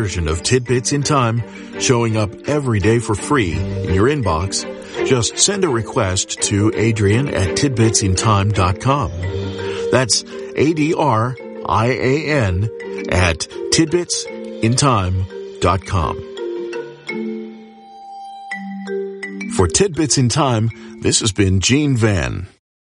version of Tidbits in Time, showing up every day for free in your inbox. Just send a request to Adrian at tidbitsintime.com. That's ADRIAN at tidbitsintime.com. For Tidbits in Time, this has been Gene Van.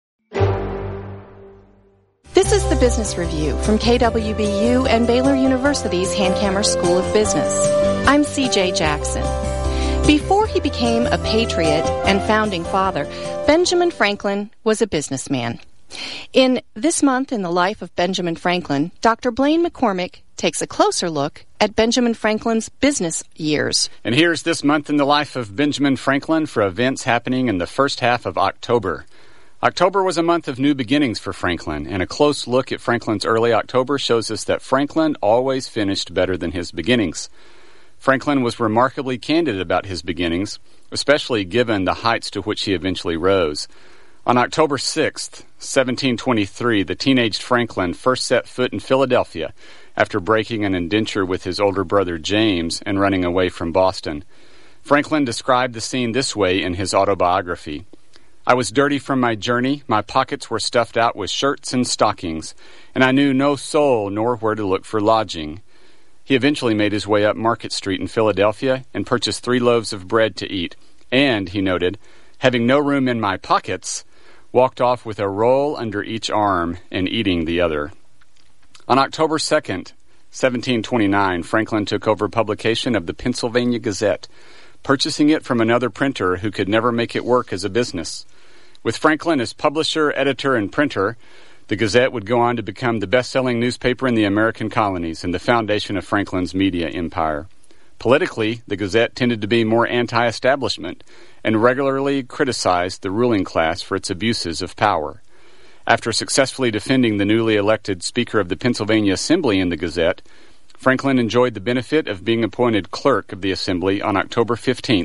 This is the Business Review from KWBU and Baylor University's Hankamer School of Business. I'm CJ Jackson. Before he became a patriot and founding father, Benjamin Franklin was a businessman. In This Month in the Life of Benjamin Franklin, Dr. Blaine McCormick takes a closer look at Benjamin Franklin's business years. And here's This Month in the Life of Benjamin Franklin for events happening in the first half of October. October was a month of new beginnings for Franklin, and a close look at Franklin's early October shows us that Franklin always finished better than his beginnings. Franklin was remarkably candid about his beginnings, especially given the heights to which he eventually rose. On October 6th, 1723, the teenaged Franklin first set foot in Philadelphia after breaking an indenture with his older brother James and running away from Boston. Franklin described the scene this way in his autobiography. I was dirty from my journey, my pockets were stuffed out with shirts and stockings, and I knew no soul nor where to look for lodging. He eventually made his way up Market Street in Philadelphia and purchased 3 loaves of bread to eat, and, he noted, having no room in my pockets, walked off with a roll under each arm and eating the other. On October 2nd, 1729, Franklin took over publication of the Pennsylvania Gazette, purchasing it from another printer who could never make it work as a business. With Franklin as publisher, editor, and printer, the Gazette would go on to become the best-selling newspaper in the American colonies and the foundation of Franklin's media empire. Politically, the Gazette tended to be more anti-establishment and regularly criticized the ruling class for its abuses of power. After successfully defending the newly elected Speaker of the Pennsylvania Assembly in the Gazette, Franklin enjoyed the benefit of being appointed clerk of the Assembly on October 15,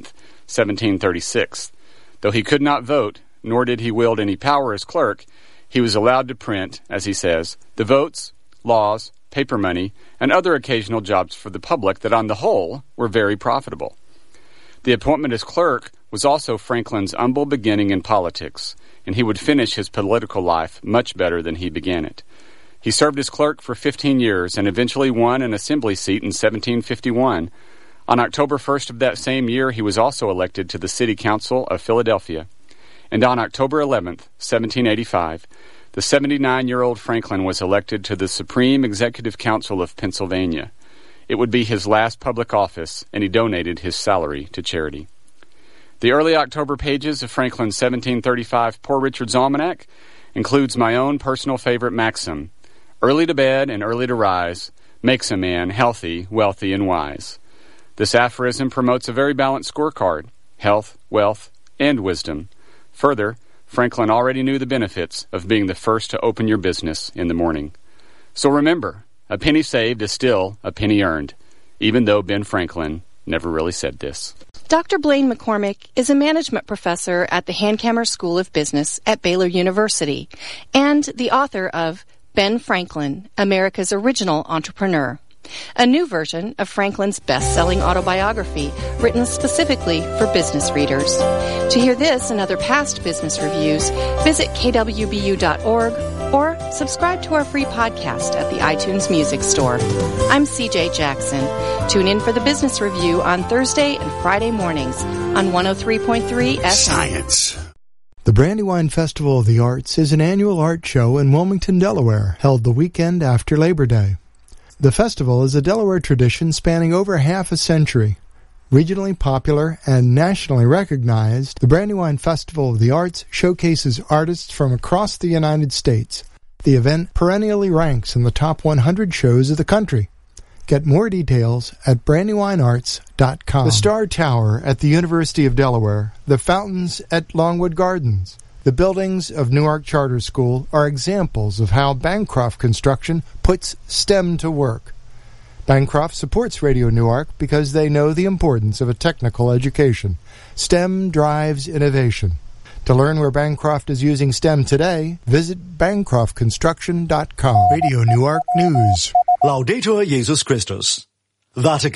1736. Though he could not vote, nor did he wield any power as clerk, he was allowed to print, as he says, the votes, laws, paper money, and other occasional jobs for the public that on the whole were very profitable. The appointment as clerk was also Franklin's humble beginning in politics, and he would finish his political life much better than he began it. He served as clerk for 15 years and eventually won an assembly seat in 1751. On October 1st of that same year, he was also elected to the City Council of Philadelphia. And on October 11th, 1785, the 79-year-old Franklin was elected to the Supreme Executive Council of Pennsylvania. It would be his last public office, and he donated his salary to charity. The early October pages of Franklin's 1735 Poor Richard's Almanac includes my own personal favorite maxim, early to bed and early to rise makes a man healthy, wealthy, and wise. This aphorism promotes a very balanced scorecard, health, wealth, and wisdom. Further, Franklin already knew the benefits of being the first to open your business in the morning. So remember, a penny saved is still a penny earned, even though Ben Franklin never really said this. Dr. Blaine McCormick is a management professor at the Hankamer School of Business at Baylor University and the author of Ben Franklin, America's Original Entrepreneur, a new version of Franklin's best-selling autobiography written specifically for business readers. To hear this and other past business reviews, visit kwbu.org or subscribe to our free podcast at the iTunes Music Store. I'm CJ Jackson. Tune in for the Business Review on Thursday and Friday mornings on 103.3 FM. Science. The Brandywine Festival of the Arts is an annual art show in Wilmington, Delaware, held the weekend after Labor Day. The festival is a Delaware tradition spanning over half a century. Regionally popular and nationally recognized, the Brandywine Festival of the Arts showcases artists from across the United States. The event perennially ranks in the top 100 shows of the country. Get more details at brandywinearts.com. The Star Tower at the University of Delaware, the fountains at Longwood Gardens, the buildings of Newark Charter School are examples of how Bancroft Construction puts STEM to work. Bancroft supports Radio Newark because they know the importance of a technical education. STEM drives innovation. To learn where Bancroft is using STEM today, visit bancroftconstruction.com. Radio Newark News. Laudetur Jesus Christus. Vatican.